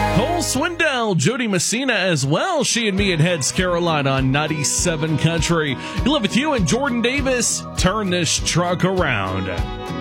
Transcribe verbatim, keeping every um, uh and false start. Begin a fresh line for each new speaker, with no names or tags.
Cole Swindell, Jody Messina as well. She and me at Heads Carolina on ninety-seven Country. We live with you and Jordan Davis. Turn this truck around.